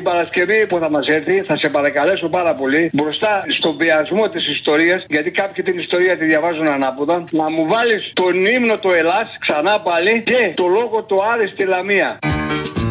Παρασκευή που θα μας έρθει, θα σε παρακαλέσω πάρα πολύ, μπροστά στον βιασμό της ιστορίας, γιατί κάποιοι την ιστορία τη διαβάζουν ανάποδα, να μου βάλεις τον ύμνο το Ελλάς ξανά πάλι και το λόγο το Άρη στη Λαμία.